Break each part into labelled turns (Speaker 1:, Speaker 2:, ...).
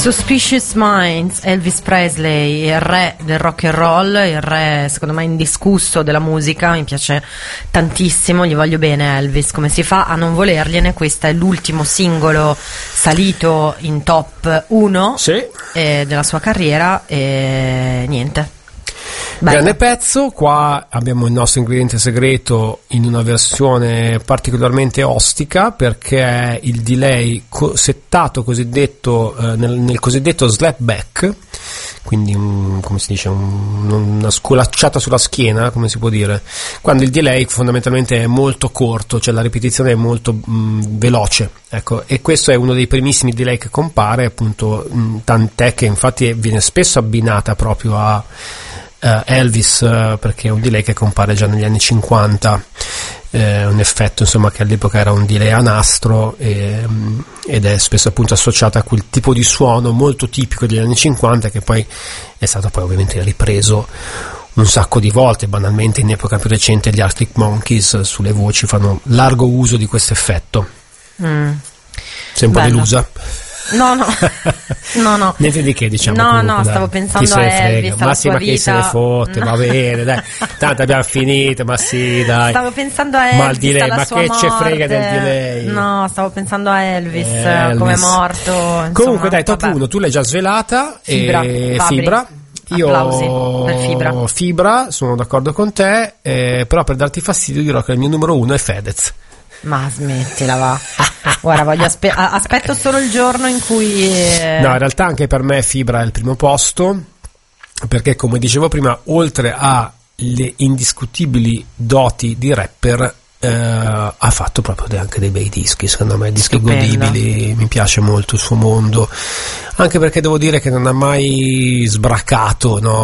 Speaker 1: Suspicious Minds, Elvis Presley, il re del rock and roll, il re secondo me indiscusso della musica, mi piace tantissimo, gli voglio bene Elvis, come si fa a non volergliene? Questo è l'ultimo singolo salito in top 1 della sua carriera e niente. Bello.
Speaker 2: Grande pezzo, qua abbiamo il nostro ingrediente segreto in una versione particolarmente ostica perché è il delay settato cosiddetto nel cosiddetto slapback, quindi come si dice, una sculacciata sulla schiena, come si può dire, quando il delay fondamentalmente è molto corto, cioè la ripetizione è molto veloce, ecco, e questo è uno dei primissimi delay che compare, appunto, tant'è che infatti viene spesso abbinata proprio a Elvis, perché è un delay che compare già negli anni 50, un effetto insomma che all'epoca era un delay a nastro ed è spesso appunto associato a quel tipo di suono molto tipico degli anni 50 che poi è stato poi ovviamente ripreso un sacco di volte. Banalmente in epoca più recente gli Arctic Monkeys sulle voci fanno largo uso di questo effetto. Sei un po' delusa?
Speaker 1: No.
Speaker 2: Niente di che, diciamo.
Speaker 1: No, stavo pensando a Elvis, alla sua vita.
Speaker 2: Chi se ne fotte, va bene, dai. Tanto abbiamo finito, ma sì, dai.
Speaker 1: Stavo pensando a Elvis, alla sua morte.
Speaker 2: Ma che ce frega del delay?
Speaker 1: No, stavo pensando a Elvis. Come è morto. Insomma,
Speaker 2: comunque dai, top 1, tu l'hai già svelata. Fibra. Io
Speaker 1: per
Speaker 2: Fibra, sono d'accordo con te, però per darti fastidio dirò che il mio numero 1 è Fedez.
Speaker 1: Ma smettila, va. Guarda, voglio aspetto solo il giorno in cui
Speaker 2: No, in realtà anche per me Fibra è il primo posto, perché come dicevo prima, oltre alle indiscutibili doti di rapper, ha fatto proprio anche dei bei dischi, secondo me, dischi godibili. Mi piace molto il suo mondo, anche perché devo dire che non ha mai sbracato, no,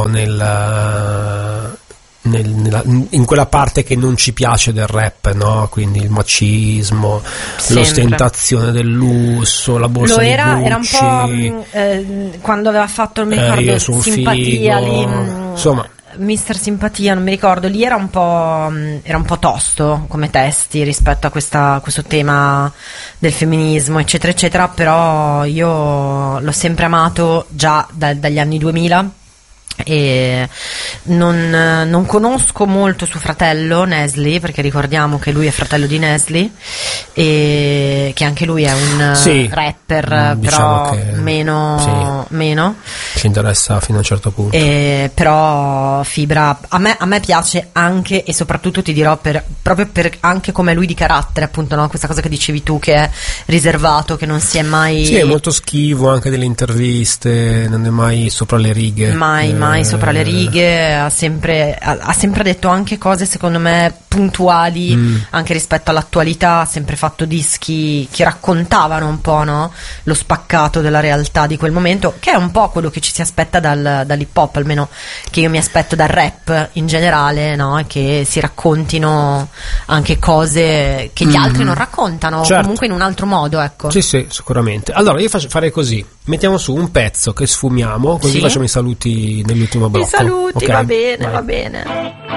Speaker 2: in quella parte che non ci piace del rap, no? Quindi il macismo, l'ostentazione del lusso, la borsa di Gucci.
Speaker 1: Era un po' quando aveva fatto, non mi ricordo, Simpatia lì,
Speaker 2: insomma,
Speaker 1: Mister Simpatia, non mi ricordo, lì era un po' tosto come testi rispetto a questo tema del femminismo, eccetera eccetera, però io l'ho sempre amato già dagli anni 2000 e non conosco molto suo fratello Nesli, perché ricordiamo che lui è fratello di Nesli e che anche lui è un rapper, diciamo, però meno
Speaker 2: ci interessa fino a un certo punto,
Speaker 1: però Fibra a me piace anche e soprattutto, ti dirò, proprio per anche come lui di carattere, appunto, no? Questa cosa che dicevi tu, che è riservato, che non si è mai,
Speaker 2: è molto schivo anche delle interviste, non è mai sopra le righe,
Speaker 1: mai sopra le righe, ha sempre detto anche cose secondo me puntuali anche rispetto all'attualità, ha sempre fatto dischi che raccontavano un po', no? Lo spaccato della realtà di quel momento, che è un po' quello che ci si aspetta dall'hip hop, almeno che io mi aspetto dal rap in generale, no? Che si raccontino anche cose che gli altri non raccontano, certo, comunque in un altro modo, ecco.
Speaker 2: Sì, sicuramente. Allora io farei così, mettiamo su un pezzo che sfumiamo, così facciamo i saluti nell'ultimo blocco.
Speaker 1: I saluti,
Speaker 2: okay?
Speaker 1: va bene.